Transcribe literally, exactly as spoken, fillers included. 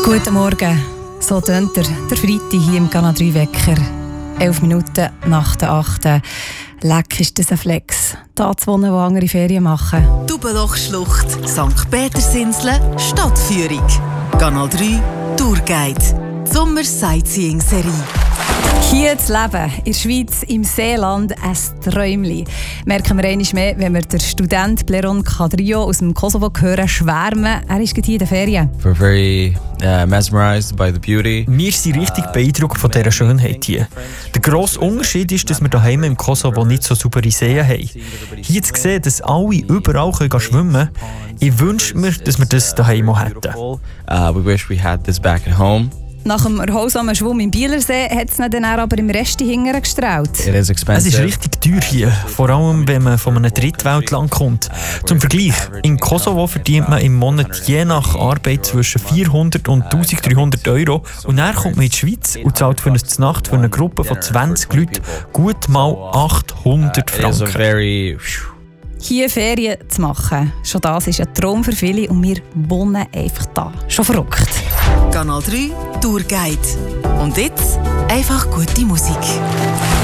Guten Morgen, so tönt der, der Freitag hier im Kanal drei Wecker. Elf Minuten nach der achten. Leck ist das ein Flex. Da zu wohnen, wo andere Ferien machen. Dubenlochschlucht, Sankt Petersinsel, Stadtführung. Kanal drei Tourguide. Die Sommer-Sightseeing-Serie. Hier zu leben, in der Schweiz, im Seeland, ein Träumchen. Merken wir einmal mehr, wenn wir den Student Pleron Kadrio aus dem Kosovo hören, schwärmen. Er ist hier in den Ferien. We're very uh, mesmerized by the beauty. Wir sind richtig beeindruckt von dieser Schönheit hier. Der grosse Unterschied ist, dass wir daheim im Kosovo nicht so saubere Seen haben. Hier zu sehen, dass alle überall können schwimmen können, ich wünsche mir, dass wir das daheim auch hätten. Uh, we wish we had this back at home. Nach dem erholsamen Schwumm im Bielersee hat es ihn dann aber im Rest hinterher gestrahlt. It is expensive. Es ist richtig teuer hier, vor allem wenn man von einem Drittweltland kommt. Zum Vergleich, in Kosovo verdient man im Monat je nach Arbeit zwischen vierhundert und eintausenddreihundert Euro und dann kommt man in die Schweiz und zahlt für eine Nacht für eine Gruppe von zwanzig Leuten gut mal achthundert Franken. Very... Hier Ferien zu machen, schon das ist ein Traum für viele und wir wohnen einfach da. Schon verrückt. Kanal drei Tourguide. Und jetzt einfach gute Musik.